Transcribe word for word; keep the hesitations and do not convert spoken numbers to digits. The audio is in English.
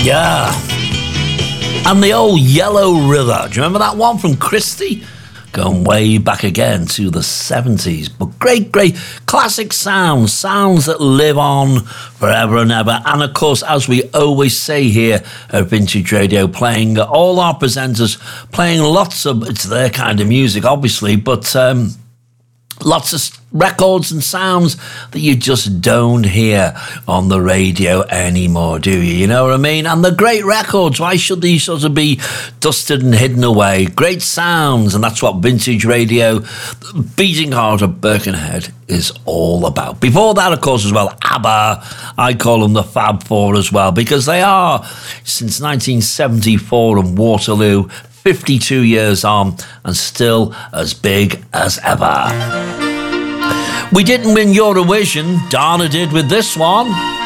Yeah. And the old Yellow River. Do you remember that one from Christie? Going way back again to the seventies. But great, great classic sounds. Sounds that live on forever and ever. And of course, as we always say here at Vintage Radio, playing all our presenters, playing lots of, it's their kind of music, obviously, but um, lots of records and sounds that you just don't hear on the radio anymore, do you? You know what I mean? And the great records, why should these sort of be dusted and hidden away? Great sounds, and that's what Vintage Radio, beating heart of Birkenhead, is all about. Before that, of course, as well, ABBA, I call them the Fab Four as well, because they are, since nineteen seventy-four and Waterloo, fifty-two years on, and still as big as ever. We didn't win Eurovision. Dana did with this one.